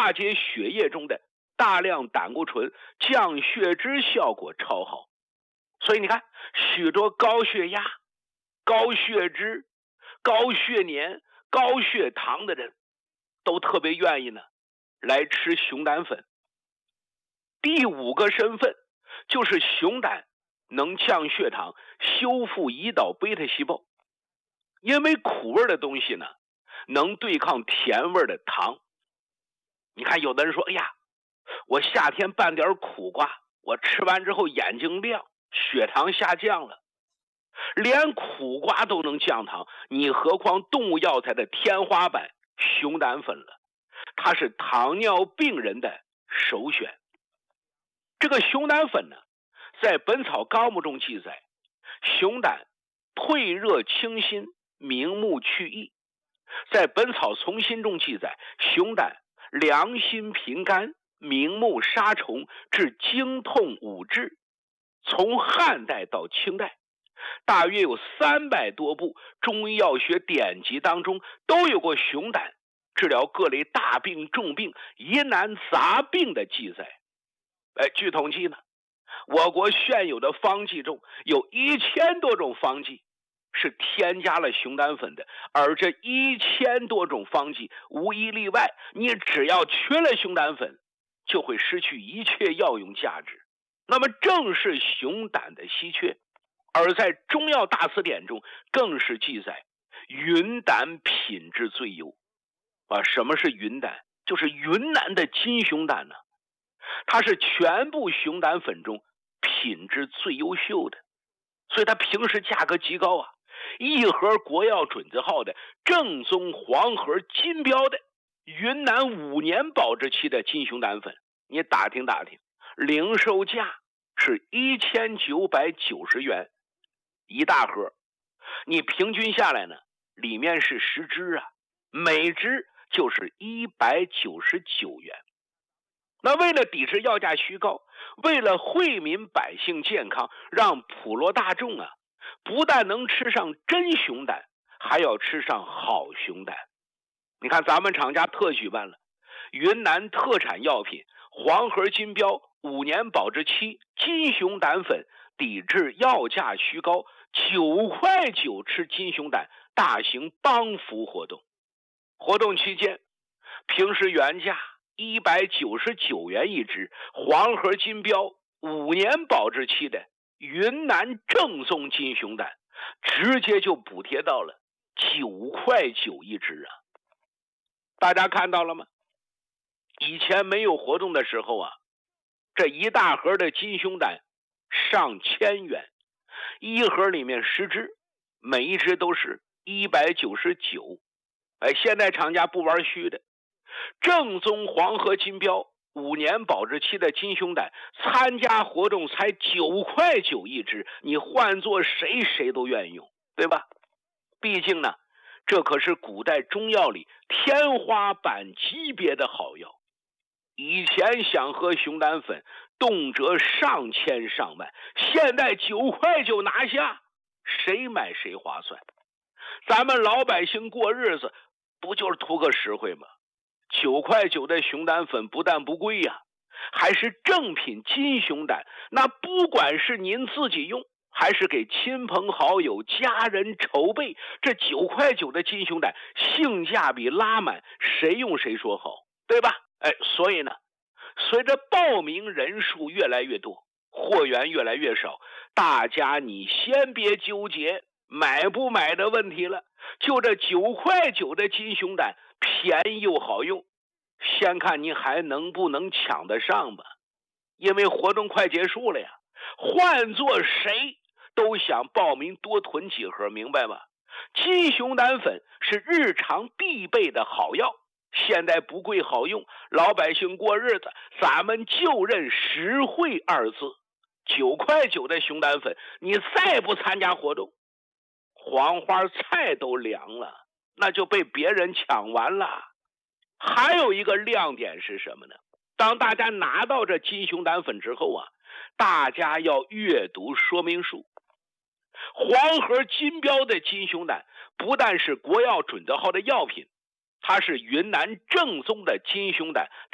化解血液中的大量胆固醇，降血脂效果超好。所以你看，许多高血压、高血脂、高血粘、高血糖的人都特别愿意呢来吃熊胆粉。第5个身份就是熊胆能降血糖，修复胰岛贝塔细胞。因为苦味的东西呢能对抗甜味的糖。你看有的人说，哎呀，我夏天拌点苦瓜，我吃完之后眼睛亮，血糖下降了。连苦瓜都能降糖，你何况动物药材的天花板熊胆粉了。它是糖尿病人的首选。这个熊胆粉呢，在《本草纲目》中记载，熊胆退热清心，明目去翳。在《本草从心》中记载，熊胆凉心平肝，明目杀虫，治经痛五滞。从汉代到清代，大约有300多部中医药学典籍当中都有过熊胆治疗各类大病重病疑难杂病的记载。据统计呢，我国现有的方剂中有1000多种方剂是添加了熊胆粉的，而这1000多种方剂无一例外，你只要缺了熊胆粉，就会失去一切药用价值。那么正是熊胆的稀缺，而在中药大辞典中更是记载云胆品质最优。什么是云胆？就是云南的金熊胆呢，它是全部熊胆粉中品质最优秀的，所以它平时价格极高啊。一盒国药准字号的正宗黄盒金标的云南5年保质期的金熊胆粉，你打听打听，零售价是1990元一大盒，你平均下来呢，里面是10支啊，每支就是199元。那为了抵制药价虚高，为了惠民百姓健康，让普罗大众啊不但能吃上真熊胆，还要吃上好熊胆。你看咱们厂家特举办了云南特产药品黄盒金标5年保质期金熊胆粉抵制药价虚高，9块9吃金熊胆大型帮扶活动。活动期间，平时原价199元一支，黄盒金标5年保质期的云南正宗金熊胆直接就补贴到了9块9一支啊！大家看到了吗？以前没有活动的时候啊，这一大盒的金熊胆上千元，一盒里面10支，每一支都是199。现在厂家不玩虚的，正宗黄盒金标5年保质期的金熊胆，参加活动才9块9一支，你换做谁都愿意用，对吧？毕竟呢，这可是古代中药里天花板级别的好药。以前想喝熊胆粉，动辄上千上万，现在9块9拿下，谁买谁划算。咱们老百姓过日子，不就是图个实惠吗？9块9的熊胆粉不但不贵呀，还是正品金熊胆。那不管是您自己用，还是给亲朋好友家人筹备，这9块9的金熊胆性价比拉满，谁用谁说好，对吧？所以呢，随着报名人数越来越多，货源越来越少，大家你先别纠结买不买的问题了，就这9块9的金熊胆便宜又好用，先看你还能不能抢得上吧。因为活动快结束了呀，换做谁都想报名多囤几盒，明白吗？金熊胆粉是日常必备的好药，现在不贵好用，老百姓过日子咱们就认实惠2字。9块9的熊胆粉，你再不参加活动，黄花菜都凉了，那就被别人抢完了。还有一个亮点是什么呢？当大家拿到这金熊胆粉之后啊，大家要阅读说明书。黄盒金标的金熊胆不但是国药准字号的药品，它是云南正宗的金熊胆，